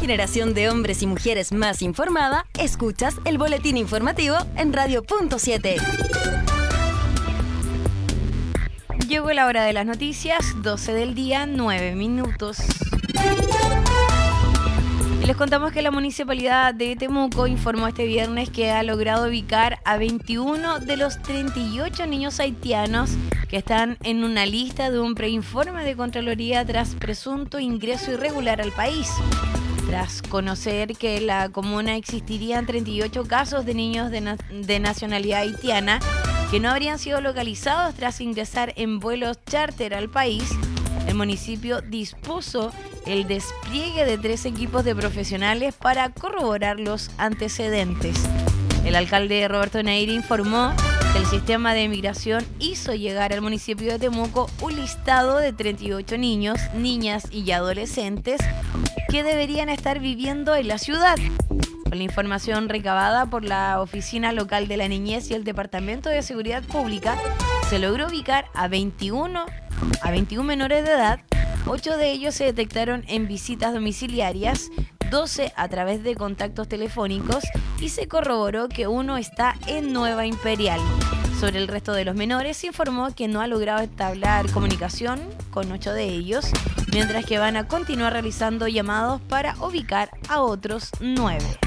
generación de hombres y mujeres más informada, escuchas el boletín informativo en Radio.7. Llegó la hora de las noticias, 12 del día, 9 minutos. Y les contamos que la Municipalidad de Temuco informó este viernes que ha logrado ubicar a 21 de los 38 niños haitianos que están en una lista de un preinforme de Contraloría tras presunto ingreso irregular al país. Tras conocer que en la comuna existirían 38 casos de niños de nacionalidad haitiana que no habrían sido localizados tras ingresar en vuelos charter al país, el municipio dispuso el despliegue de 3 equipos de profesionales para corroborar los antecedentes. El alcalde Roberto Neira informó que el sistema de migración hizo llegar al municipio de Temuco un listado de 38 niños, niñas y adolescentes que deberían estar viviendo en la ciudad. Con la información recabada por la Oficina Local de la Niñez y el Departamento de Seguridad Pública, se logró ubicar a 21 menores de edad. 8 de ellos se detectaron en visitas domiciliarias, 12 a través de contactos telefónicos y se corroboró que uno está en Nueva Imperial. Sobre el resto de los menores se informó que no ha logrado entablar comunicación con 8 de ellos, mientras que van a continuar realizando llamados para ubicar a otros 9.